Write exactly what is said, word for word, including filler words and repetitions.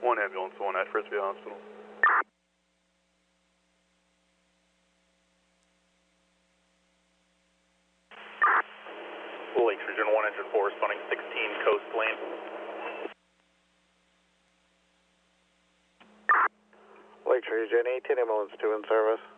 One ambulance, one at Frisbee Hospital. Lakes Region one, Engine four, responding sixteen Coast Lane. Lakes Region eighteen, ambulance two in service.